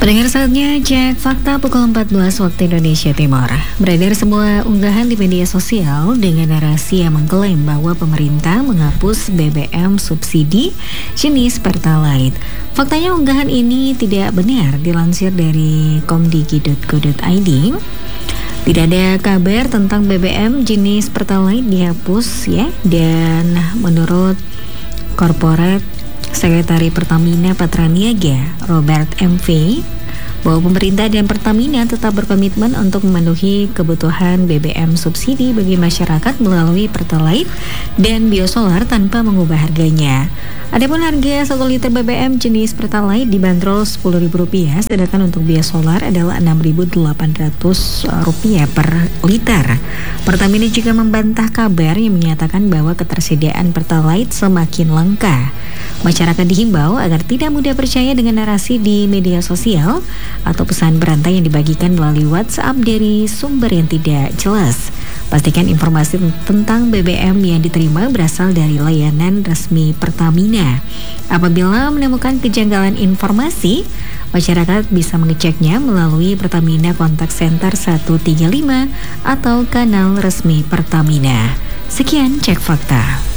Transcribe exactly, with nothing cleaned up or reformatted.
Pendengar saatnya cek fakta pukul empat belas waktu Indonesia Timur. Beredar sebuah unggahan di media sosial dengan narasi yang mengklaim bahwa pemerintah menghapus B B M subsidi jenis Pertalite. Faktanya unggahan ini tidak benar, dilansir dari komdigi titik go titik i d. Tidak ada kabar tentang B B M jenis Pertalite dihapus ya, dan menurut korporat Sekretari Pertamina Patraniaga Robert M V bahwa pemerintah dan Pertamina tetap berkomitmen untuk memenuhi kebutuhan B B M subsidi bagi masyarakat melalui Pertalite dan biosolar tanpa mengubah harganya. Adapun harga satu liter B B M jenis Pertalite dibanderol sepuluh ribu rupiah, sedangkan untuk biosolar adalah enam ribu delapan ratus rupiah per liter. Pertamina juga membantah kabar yang menyatakan bahwa ketersediaan Pertalite semakin langka. Masyarakat dihimbau agar tidak mudah percaya dengan narasi di media sosial atau pesan berantai yang dibagikan melalui WhatsApp dari sumber yang tidak jelas. Pastikan informasi tentang B B M yang diterima berasal dari layanan resmi Pertamina. Apabila menemukan kejanggalan informasi, masyarakat bisa mengeceknya melalui Pertamina Contact Center satu tiga lima atau kanal resmi Pertamina. Sekian Cek Fakta.